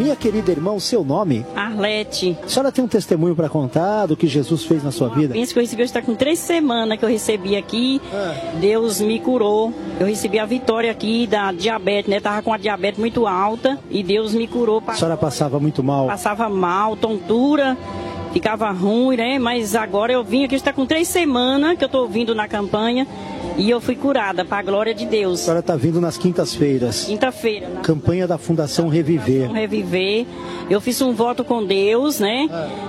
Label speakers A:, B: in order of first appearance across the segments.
A: Minha querida irmã, o seu nome?
B: Arlete.
A: A senhora tem um testemunho para contar do que Jesus fez na sua vida?
B: Penso que eu recebi, está com 3 semanas que eu recebi aqui. Deus me curou. Eu recebi a vitória aqui da diabetes, né? Tava com a diabetes muito alta e Deus me curou.
A: A senhora passava muito mal?
B: Passava mal, tontura, ficava ruim, né? Mas agora eu vim aqui, está com 3 semanas que eu estou vindo na campanha. E eu fui curada, para a glória de Deus.
A: A senhora está vindo nas quintas-feiras.
B: Quinta-feira.
A: Campanha da Fundação Reviver.
B: Fundação Reviver. Eu fiz um voto com Deus, né?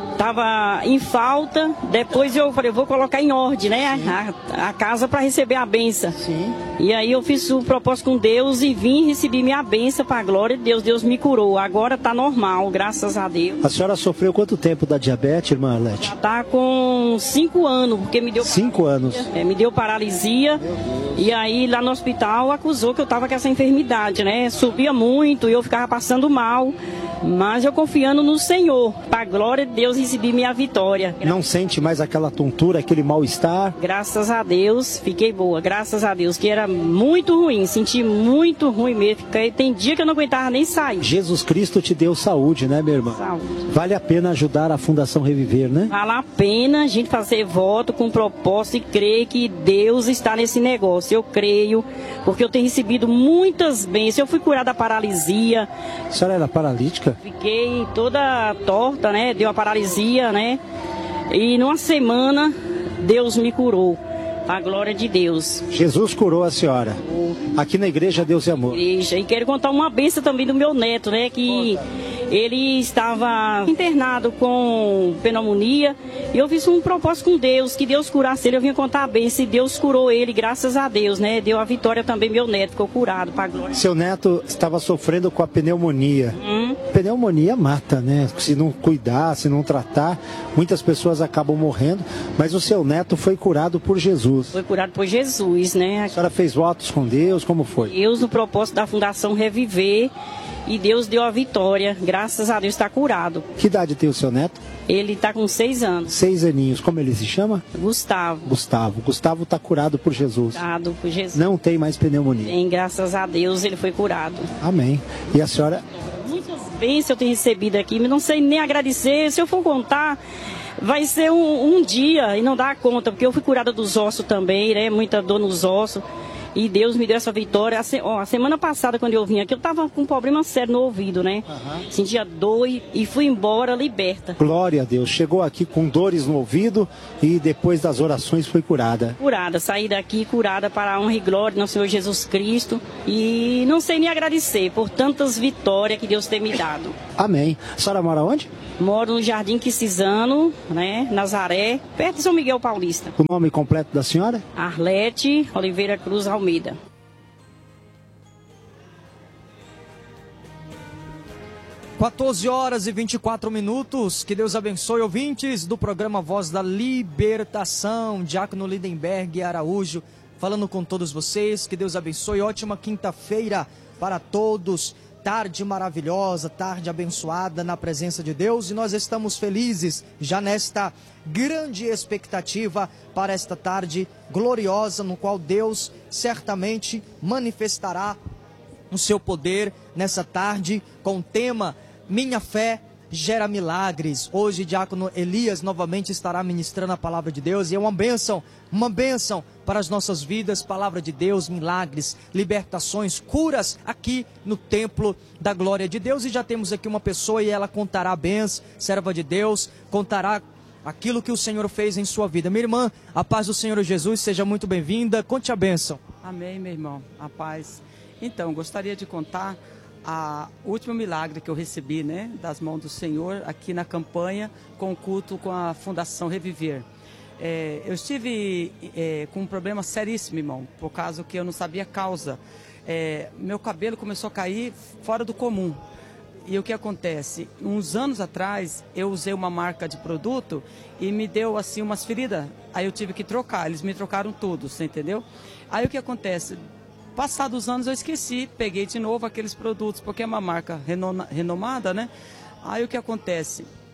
B: Tava em falta. Depois eu falei, eu vou colocar em ordem, né? A casa para receber a benção.
A: Sim.
B: E aí eu fiz o propósito com Deus e vim receber minha benção para a glória de Deus. Deus me curou. Agora tá normal, graças a Deus.
A: A senhora sofreu quanto tempo da diabetes, irmã Arlete?
B: Tá com 5 anos, porque me deu
A: 5 anos.
B: Me deu paralisia. E aí lá no hospital acusou que eu tava com essa enfermidade, né? Subia muito e eu ficava passando mal. Mas eu confiando no Senhor, para a glória de Deus recebi minha vitória.
A: Não sente mais aquela tontura, aquele mal-estar?
B: Graças a Deus, fiquei boa, graças a Deus, que era muito ruim, senti muito ruim mesmo. Tem dia que eu não aguentava nem sair.
A: Jesus Cristo te deu saúde, né, minha irmã?
B: Saúde.
A: Vale a pena ajudar a Fundação Reviver, né?
B: Vale a pena a gente fazer voto com propósito e crer que Deus está nesse negócio. Eu creio, porque eu tenho recebido muitas bênçãos. Eu fui curada da paralisia.
A: A senhora era paralítica?
B: Fiquei toda torta, né? Deu uma paralisia, né? E numa semana Deus me curou. A glória de Deus.
A: Jesus curou a senhora. Aqui na igreja Deus é Amor.
B: Igreja. E quero contar uma bênção também do meu neto, né? Que ele estava internado com pneumonia. E eu fiz um propósito com Deus, que Deus curasse ele. Eu vim contar a bênção e Deus curou ele, graças a Deus, né? Deu a vitória também, meu neto ficou curado, para a glória.
A: Seu neto estava sofrendo com a pneumonia. Pneumonia mata, né? Se não cuidar, se não tratar, muitas pessoas acabam morrendo. Mas o seu neto foi curado por Jesus.
B: Foi curado por Jesus, né?
A: A senhora fez votos com Deus, como foi?
B: Deus, no propósito da Fundação Reviver, e Deus deu a vitória, graças a Deus está curado.
A: Que idade tem o seu neto?
B: Ele está com 6 anos.
A: 6 aninhos, como ele se chama?
B: Gustavo.
A: Gustavo está curado por Jesus.
B: Curado por Jesus.
A: Não tem mais pneumonia.
B: Tem, graças a Deus ele foi curado.
A: Amém. E a senhora?
B: Muitas bênçãos eu tenho recebido aqui, mas não sei nem agradecer. Se eu for contar, vai ser um dia e não dá conta, porque eu fui curada dos ossos também, né? Muita dor nos ossos. E Deus me deu essa vitória. A semana passada, quando eu vim aqui, eu estava com um problema sério no ouvido, né? Sentia dor e fui embora liberta.
A: Glória a Deus. Chegou aqui com dores no ouvido e depois das orações foi curada.
B: Curada. Saí daqui curada para a honra e glória do Senhor Jesus Cristo. E não sei nem agradecer por tantas vitórias que Deus tem me dado.
A: Amém. A senhora mora onde?
B: Moro no Jardim Quisizano, né? Nazaré, perto de São Miguel Paulista.
A: O nome completo da senhora?
B: Arlete Oliveira Cruz Almeida.
C: (14h24). Que Deus abençoe, ouvintes do programa Voz da Libertação. Diácono Lindenberg Araújo falando com todos vocês. Que Deus abençoe. Ótima quinta-feira para todos. Tarde maravilhosa, tarde abençoada na presença de Deus, e nós estamos felizes já nesta grande expectativa para esta tarde gloriosa, no qual Deus certamente manifestará o seu poder nessa tarde com o tema Minha Fé Gera Milagres. Hoje, Diácono Elias novamente estará ministrando a palavra de Deus, e é uma bênção para as nossas vidas, palavra de Deus, milagres, libertações, curas aqui no templo da glória de Deus. E já temos aqui uma pessoa e ela contará bênçãos, serva de Deus, contará aquilo que o Senhor fez em sua vida. Minha irmã, a paz do Senhor Jesus, seja muito bem-vinda, conte a bênção.
D: Amém, meu irmão, a paz. Então, gostaria de contar o último milagre que eu recebi, né, das mãos do Senhor aqui na campanha com o culto com a Fundação Reviver. Eu estive com um problema seríssimo, irmão, por causa que eu não sabia a causa. Meu cabelo começou a cair fora do comum. E o que acontece? Uns anos atrás, eu usei uma marca de produto e me deu assim umas feridas. Aí eu tive que trocar, eles me trocaram tudo, você entendeu? Aí o que acontece? Passados os anos eu esqueci, peguei de novo aqueles produtos, porque é uma marca renomada, né? Aí o que acontece?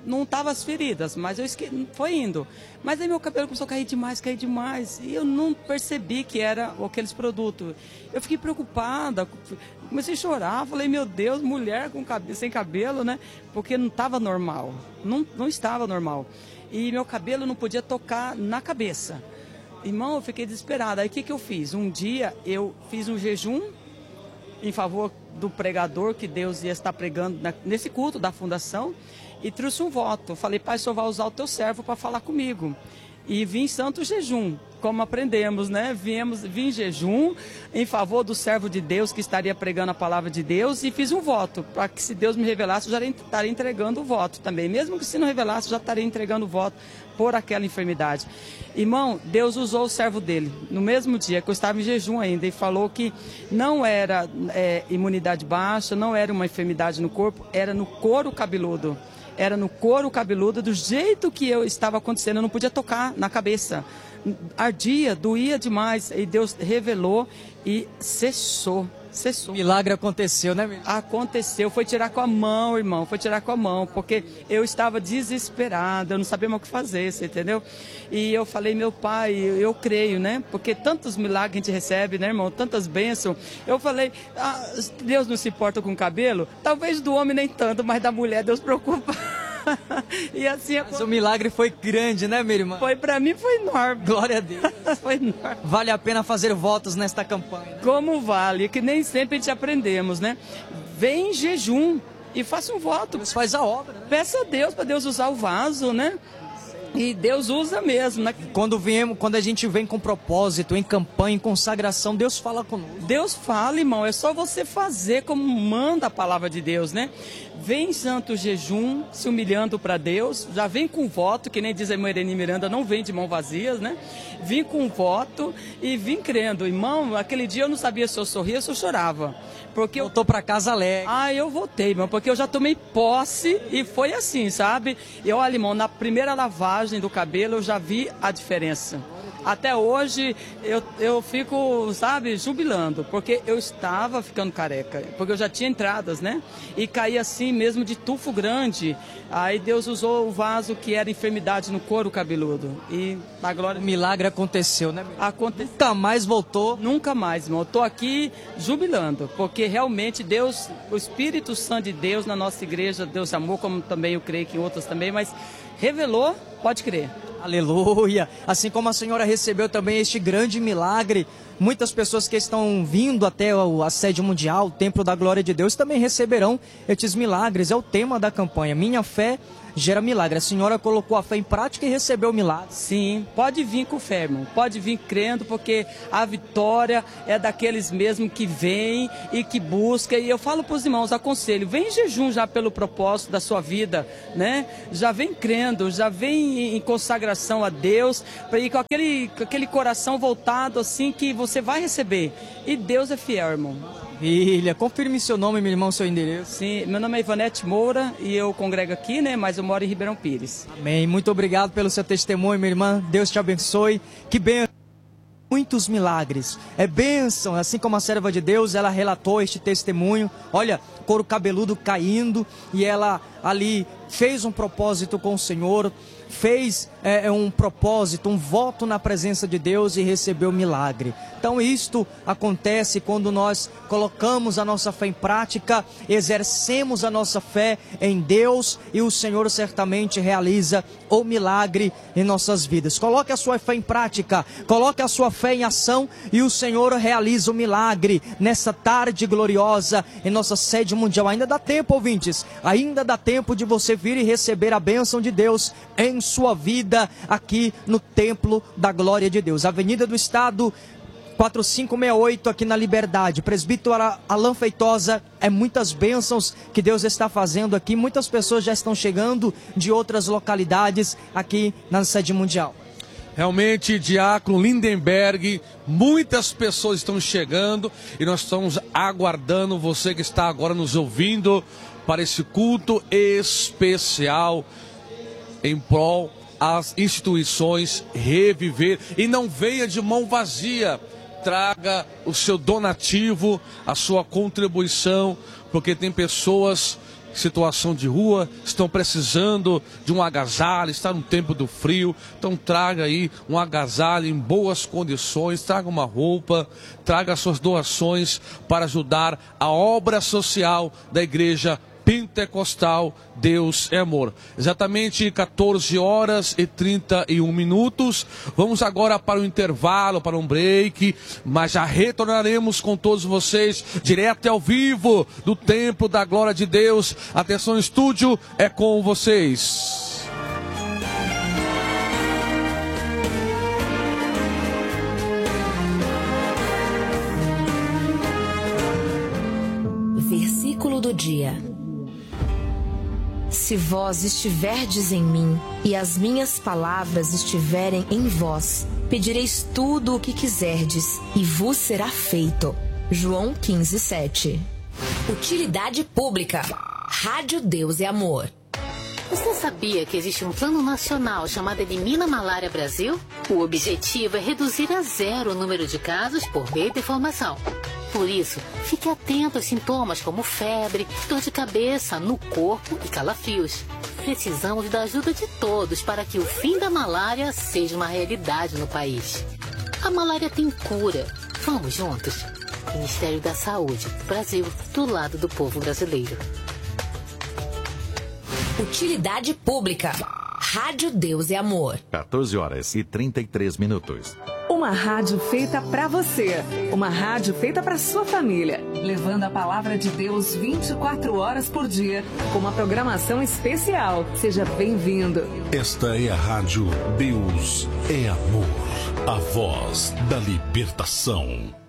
D: não tava as feridas, mas foi indo. Mas aí meu cabelo começou a cair demais, e eu não percebi que era aqueles produtos. Eu fiquei preocupada, comecei a chorar, falei, meu Deus, mulher sem cabelo, né? Porque não estava normal, não estava normal. E meu cabelo não podia tocar na cabeça. Irmão, eu fiquei desesperada. Aí o que eu fiz? Um dia eu fiz um jejum em favor do pregador que Deus ia estar pregando nesse culto da fundação e trouxe um voto. Falei, pai, o senhor vai usar o teu servo para falar comigo. E vim em santo jejum, como aprendemos, né? Vim em jejum em favor do servo de Deus que estaria pregando a palavra de Deus e fiz um voto, para que se Deus me revelasse, eu já estaria entregando o voto também. Mesmo que se não revelasse, eu já estaria entregando o voto por aquela enfermidade. Irmão, Deus usou o servo dele, no mesmo dia que eu estava em jejum ainda, e falou que não era imunidade baixa, não era uma enfermidade no corpo, era no couro cabeludo. Era no couro cabeludo, do jeito que eu estava acontecendo, eu não podia tocar na cabeça. Ardia, doía demais, e Deus revelou e cessou.
C: O milagre aconteceu, né, menino?
D: Aconteceu, foi tirar com a mão, irmão, foi tirar com a mão, porque eu estava desesperada, eu não sabia mais o que fazer, você entendeu? E eu falei, meu pai, eu creio, né? Porque tantos milagres a gente recebe, né, irmão? Tantas bênçãos. Eu falei, Deus não se importa com o cabelo? Talvez do homem nem tanto, mas da mulher Deus preocupa. E assim,
C: mas o milagre foi grande, né, minha irmã?
D: Foi, pra mim foi enorme.
C: Glória a Deus.
D: Foi enorme.
C: Vale a pena fazer votos nesta campanha, né?
D: Como vale, que nem sempre a gente aprendemos, né? Vem em jejum e faça um voto.
C: Deus faz a obra, né?
D: Peça a Deus para Deus usar o vaso, né? E Deus usa mesmo, né?
C: Quando a gente vem com propósito, em campanha, em consagração, Deus fala conosco.
D: Deus fala, irmão, é só você fazer como manda a palavra de Deus, né? Vem em santo jejum, se humilhando para Deus, já vem com voto, que nem diz a irmã Irene Miranda, não vem de mão vazias, né? Vim com voto e vim crendo. Irmão, aquele dia eu não sabia se eu sorria ou se eu chorava. Porque
C: voltou para casa alegre.
D: Eu voltei, irmão, porque eu já tomei posse e foi assim, sabe? E olha, irmão, na primeira lavagem do cabelo eu já vi a diferença. Até hoje eu fico, sabe, jubilando, porque eu estava ficando careca, porque eu já tinha entradas, né? E caí assim mesmo de tufo grande. Aí Deus usou o vaso que era enfermidade no couro cabeludo. E a glória...
C: O milagre aconteceu, né?
D: Aconteceu.
C: Nunca mais voltou?
D: Nunca mais, irmão. Eu tô aqui jubilando, porque realmente Deus, o Espírito Santo de Deus na nossa igreja, Deus amou, como também eu creio que em outras também, mas revelou, pode crer.
C: Aleluia! Assim como a senhora recebeu também este grande milagre, muitas pessoas que estão vindo até a sede mundial, o Templo da Glória de Deus, também receberão estes milagres. É o tema da campanha. Minha fé gera milagre. A senhora colocou a fé em prática e recebeu o milagre.
D: Sim, pode vir com fé, irmão. Pode vir crendo, porque a vitória é daqueles mesmo que vêm e que buscam. E eu falo para os irmãos, aconselho, vem em jejum já pelo propósito da sua vida, né? Já vem crendo, já vem em consagração a Deus, e com aquele coração voltado assim que você vai receber. E Deus é fiel, irmão.
C: Filha, confirme seu nome, meu irmão, seu endereço.
D: Sim, meu nome é Ivanete Moura e eu congrego aqui, né? Mas eu moro em Ribeirão Pires.
C: Amém. Muito obrigado pelo seu testemunho, minha irmã. Deus te abençoe. Que bênção. Muitos milagres. É bênção. Assim como a serva de Deus, ela relatou este testemunho. Olha, couro cabeludo caindo e ela ali fez um propósito com o Senhor. Fez um propósito, um voto na presença de Deus e recebeu milagre. Então isto acontece quando nós colocamos a nossa fé em prática, exercemos a nossa fé em Deus e o Senhor certamente realiza o milagre em nossas vidas. Coloque a sua fé em prática, coloque a sua fé em ação e o Senhor realiza o milagre nessa tarde gloriosa em nossa sede mundial. Ainda dá tempo, ouvintes, ainda dá tempo de você vir e receber a bênção de Deus em sua vida aqui no Templo da Glória de Deus. Avenida do Estado 4568 aqui na Liberdade. Presbítero Alain Feitosa, é muitas bênçãos que Deus está fazendo aqui. Muitas pessoas já estão chegando de outras localidades aqui na sede mundial.
E: Realmente, Diácono Lindenberg, muitas pessoas estão chegando e nós estamos aguardando você que está agora nos ouvindo para esse culto especial em prol às instituições Reviver. E não venha de mão vazia, traga o seu donativo, a sua contribuição, porque tem pessoas situação de rua, estão precisando de um agasalho, está no tempo do frio, então traga aí um agasalho em boas condições, traga uma roupa, traga suas doações para ajudar a obra social da Igreja Pentecostal Deus é Amor. Exatamente 14 horas e 31 minutos. Vamos agora para o intervalo, para um break, mas já retornaremos com todos vocês direto e ao vivo do Templo da Glória de Deus. Atenção, estúdio, é com vocês.
F: Versículo do dia. Se vós estiverdes em mim e as minhas palavras estiverem em vós, pedireis tudo o que quiserdes e vos será feito. João 15:7. Utilidade pública. Rádio Deus é Amor.
G: Você sabia que existe um plano nacional chamado Elimina Malária Brasil? O objetivo é reduzir a zero o número de casos por meio da informação. Por isso, fique atento aos sintomas como febre, dor de cabeça, no corpo e calafrios. Precisamos da ajuda de todos para que o fim da malária seja uma realidade no país. A malária tem cura. Vamos juntos? Ministério da Saúde, Brasil, do lado do povo brasileiro.
F: Utilidade pública. Rádio Deus é Amor.
H: 14 horas e 33 minutos.
I: Uma rádio feita para você. Uma rádio feita para sua família. Levando a palavra de Deus 24 horas por dia. Com uma programação especial. Seja bem-vindo.
J: Esta é a rádio Deus é Amor. A voz da libertação.